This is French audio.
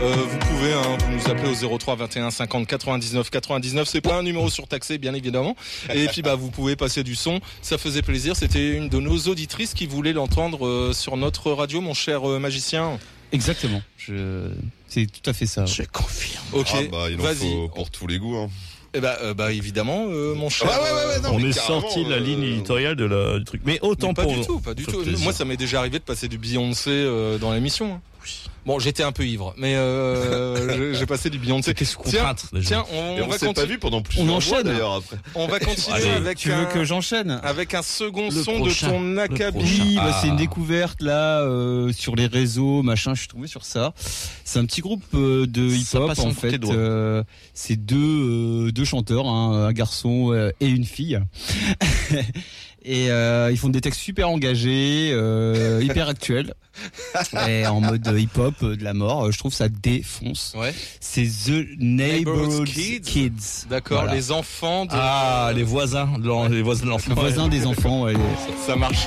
Vous pouvez vous nous appeler au 03 21 50 99 99. C'est pas un numéro surtaxé, bien évidemment. Et puis vous pouvez passer du son. Ça faisait plaisir. C'était une de nos auditrices qui voulait l'entendre sur notre radio, mon cher magicien. Exactement. C'est tout à fait ça. Je confirme. Ok. Il en faut pour tous les goûts. Hein. Évidemment, mon cher. On est sorti de la ligne éditoriale du truc. Mais autant pas pour du tout, pas du tout. Moi, ça m'est déjà arrivé de passer du Beyoncé dans l'émission. Oui. Bon, j'étais un peu ivre, mais j'ai passé du Beyoncé. Qu'est-ce qu'on contrainte Tiens, on va s'est pas vu pendant plusieurs mois d'ailleurs après. On va continuer avec. Tu veux que j'enchaîne avec un second son de ton acabit. C'est une découverte là sur les réseaux, machin. Je suis tombé sur ça. C'est un petit groupe de hip-hop en fait. C'est deux chanteurs, un garçon et une fille. Et ils font des textes super engagés, hyper actuels, et en mode hip-hop de la mort. Je trouve ça défonce. Ouais. C'est The Neighborhood Kids. D'accord. Voilà. Les enfants de les voisins de l'enfant. Les voisins des enfants. Ouais. Ça marche.